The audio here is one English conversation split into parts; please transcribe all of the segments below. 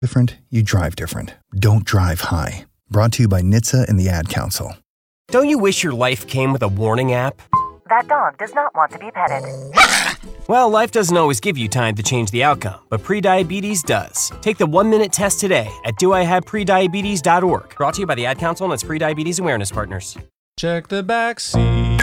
different, you drive different. Don't drive high. Brought to you by NHTSA and the Ad Council. Don't you wish your life came with a warning app? That dog does not want to be petted. Well, life doesn't always give you time to change the outcome, but prediabetes does. Take the 1-minute test today at doihaveprediabetes.org. Brought to you by the Ad Council and its prediabetes awareness partners. Check the back seat.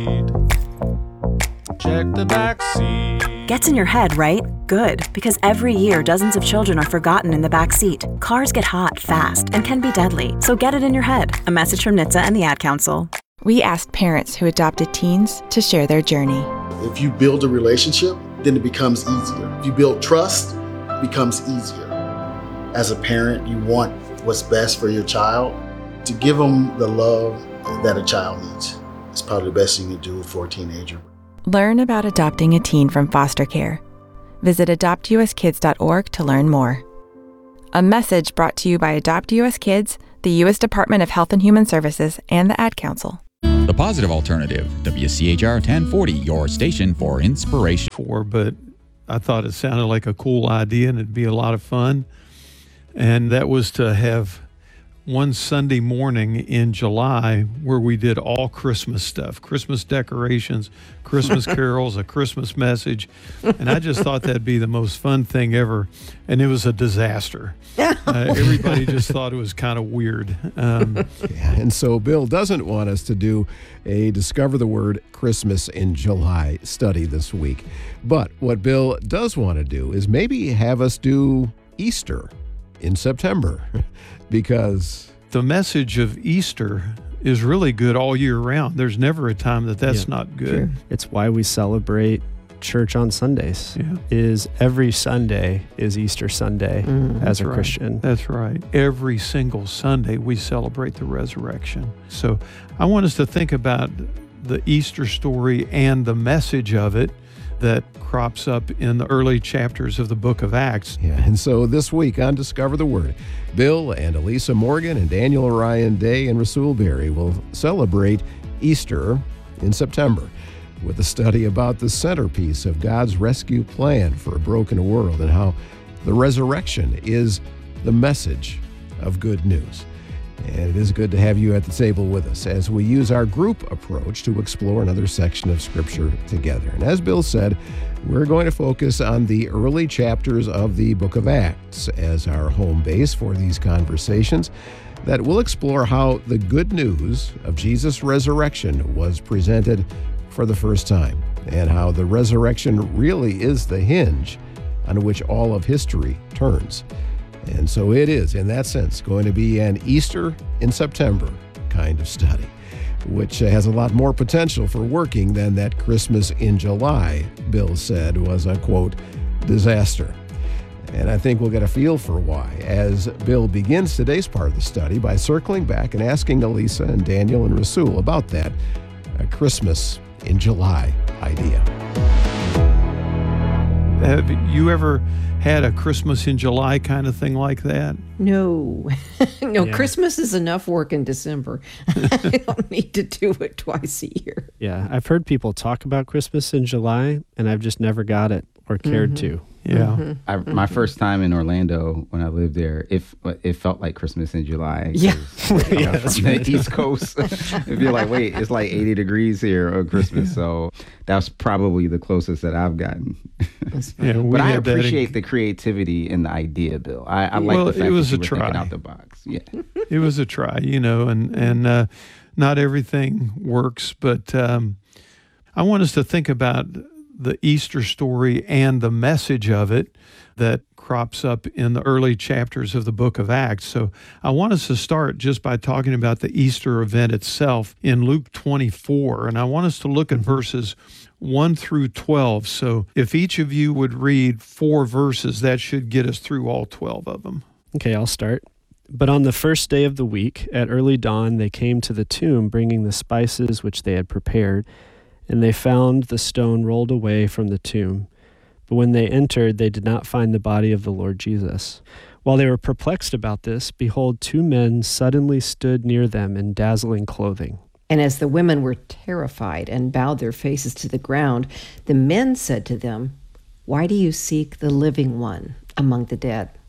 Check the back seat. Gets in your head, right? Good, because every year dozens of children are forgotten in the back seat. Cars get hot fast and can be deadly, so get it in your head. A message from NHTSA and the Ad Council. We asked parents who adopted teens to share their journey. If you build a relationship, then it becomes easier. If you build trust, it becomes easier. As a parent, you want what's best for your child. To give them the love that a child needs is probably the best thing you can do for a teenager. Learn about adopting a teen from foster care. Visit adoptuskids.org to learn more. A message brought to you by Adopt US Kids, the U.S. Department of Health and Human Services, and the Ad Council. The Positive Alternative, WCHR 1040, your station for inspiration. But I thought it sounded like a cool idea and it'd be a lot of fun. And that was to have one Sunday morning in July where we did all Christmas stuff, Christmas decorations, Christmas carols, a Christmas message. And I just thought that'd be the most fun thing ever. And it was a disaster. Everybody just thought it was kind of weird. And so Bill doesn't want us to do a Discover the Word Christmas in July study this week. But what Bill does want to do is maybe have us do Easter in September. Because the message of Easter is really good all year round. There's never a time that's not good. Sure. It's why we celebrate church on Sundays. Is every Sunday is Easter Sunday as a Christian. That's right. Every single Sunday we celebrate the resurrection. So I want us to think about the Easter story and the message of it that crops up in the early chapters of the book of Acts. And so this week on Discover the Word, Bill and Elisa Morgan and Daniel Orion Day and Rasul Berry will celebrate Easter in September with a study about the centerpiece of God's rescue plan for a broken world and how the resurrection is the message of good news. And it is good to have you at the table with us as we use our group approach to explore another section of Scripture together. And as Bill said, we're going to focus on the early chapters of the book of Acts as our home base for these conversations that will explore how the good news of Jesus' resurrection was presented for the first time and how the resurrection really is the hinge on which all of history turns. And so it is, in that sense, going to be an Easter in September kind of study, which has a lot more potential for working than that Christmas in July, Bill said, was a, quote, disaster. And I think we'll get a feel for why as Bill begins today's part of the study by circling back and asking Elisa and Daniel and Rasul about that Christmas in July idea. Have you ever had a Christmas in July kind of thing like that? No. Christmas is enough work in December. I don't need to do it twice a year. Yeah, I've heard people talk about Christmas in July, and I've just never got it or cared to. Yeah. My first time in Orlando when I lived there, it felt like Christmas in July. Yeah. From the East Coast. It'd be like, wait, it's like 80 degrees here on Christmas. So that's probably the closest that I've gotten. But I appreciate the creativity and the idea, Bill. I like the fact that you were thinking out the box. Yeah. It was a try, and not everything works, but I want us to think about the Easter story and the message of it that crops up in the early chapters of the book of Acts. So I want us to start just by talking about the Easter event itself in Luke 24. And I want us to look at verses 1 through 12. So if each of you would read 4 verses, that should get us through all 12 of them. Okay, I'll start. But on the first day of the week, at early dawn, they came to the tomb, bringing the spices which they had prepared. And they found the stone rolled away from the tomb. But when they entered, they did not find the body of the Lord Jesus. While they were perplexed about this, behold, 2 men suddenly stood near them in dazzling clothing. And as the women were terrified and bowed their faces to the ground, the men said to them, "Why do you seek the living one among the dead?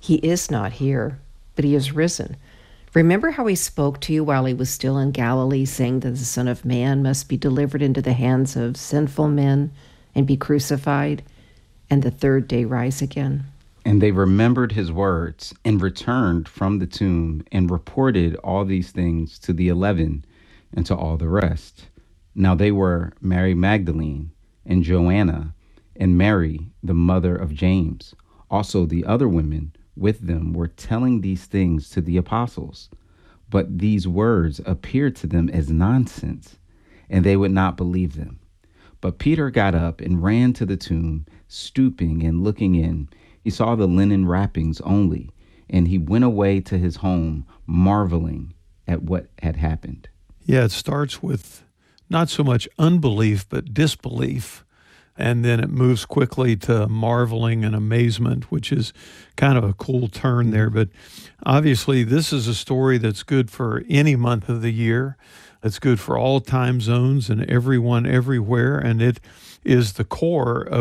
He is not here, but he is risen. Remember how he spoke to you while he was still in Galilee, saying that the Son of Man must be delivered into the hands of sinful men and be crucified, and the third day rise again? And they remembered his words and returned from the tomb and reported all these things to the 11 and to all the rest. Now they were Mary Magdalene and Joanna and Mary, the mother of James. Also the other women with them were telling these things to the apostles. But these words appeared to them as nonsense, and they would not believe them. But Peter got up and ran to the tomb, stooping and looking in. He saw the linen wrappings only, and he went away to his home, marveling at what had happened. Yeah, it starts with not so much unbelief, but disbelief. And then it moves quickly to marveling and amazement, which is kind of a cool turn there. But obviously, this is a story that's good for any month of the year. It's good for all time zones and everyone everywhere. And it is the core of